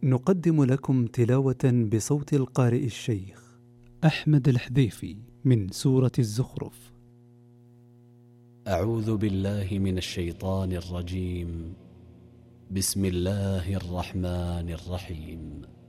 نقدم لكم تلاوة بصوت القارئ الشيخ أحمد الحذيفي من سورة الزخرف. أعوذ بالله من الشيطان الرجيم. بسم الله الرحمن الرحيم.